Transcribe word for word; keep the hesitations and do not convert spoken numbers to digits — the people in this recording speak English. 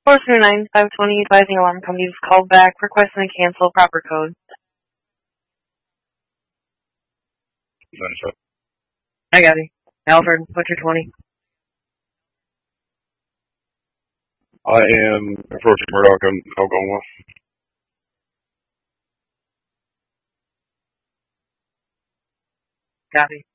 four two nine five twenty advising alarm company just called back requesting to cancel proper code. I got it. Alfred, what's your twenty? I am approaching Murdoch in Algoma. Copy.